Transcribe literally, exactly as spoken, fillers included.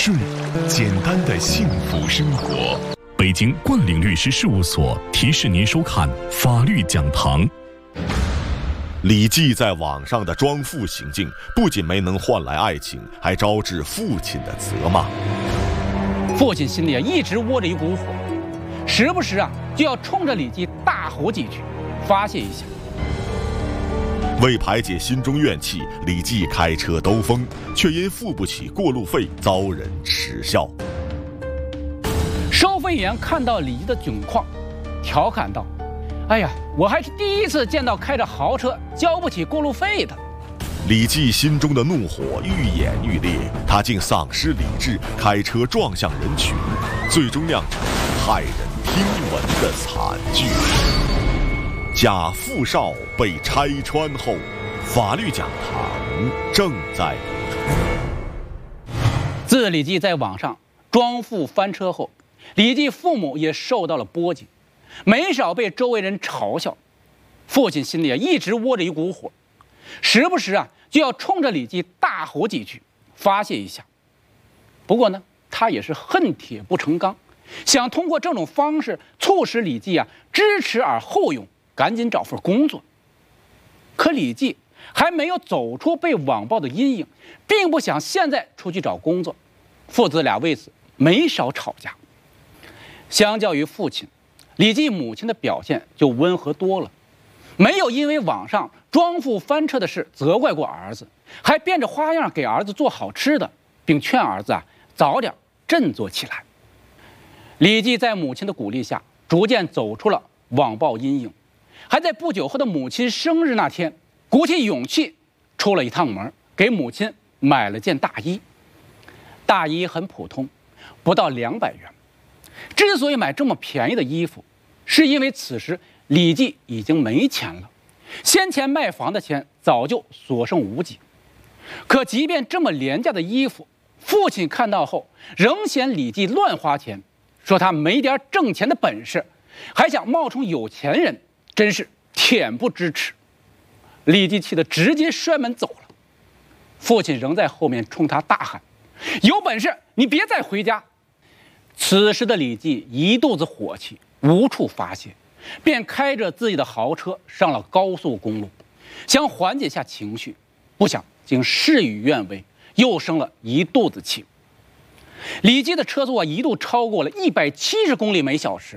顺，简单的幸福生活。北京冠岭律师事务所提示您收看法律讲堂。 李记在网上的装富行径，不仅没能换来爱情，还招致父亲的责骂。 父亲心里啊一直窝着一股火，时不时啊就要冲着李记大吼几句，发泄一下。 为排解心中怨气，李记开车兜风，却因付不起过路费遭人耻笑。 收费员看到李记的窘况，调侃道：“哎呀，我还是第一次见到开着豪车交不起过路费的。” 李记心中的怒火愈演愈烈，他竟丧失理智，开车撞向人群，最终酿成骇人听闻的惨剧。假富少被拆穿后，法律讲堂正在播出。 自李记在网上装富翻车后，李记父母也受到了波及，没少被周围人嘲笑。父亲心里啊一直窝着一股火，时不时啊就要冲着李记大吼几句，发泄一下。不过呢，他也是恨铁不成钢，想通过这种方式促使李记啊知耻而后勇，赶紧找份工作。可李记还没有走出被网暴的阴影，并不想现在出去找工作，父子俩为此没少吵架。相较于父亲，李记母亲的表现就温和多了，没有因为网上装富翻车的事责怪过儿子，还变着花样给儿子做好吃的，并劝儿子啊早点振作起来。李记在母亲的鼓励下，逐渐走出了网暴阴影，还在不久后的母亲生日那天，鼓起勇气出了一趟门，给母亲买了件大衣。大衣很普通，不到两百元。之所以买这么便宜的衣服，是因为此时李记已经没钱了，先前卖房的钱早就所剩无几。可即便这么廉价的衣服，父亲看到后仍嫌李记乱花钱，说他没点挣钱的本事，还想冒充有钱人，真是恬不知耻。李记气得直接摔门走了，父亲仍在后面冲他大喊：“有本事你别再回家！”此时的李记一肚子火气，无处发泄，便开着自己的豪车上了高速公路，想缓解下情绪，不想竟事与愿违，又生了一肚子气。李记的车速啊一度超过了一百七十公里每小时，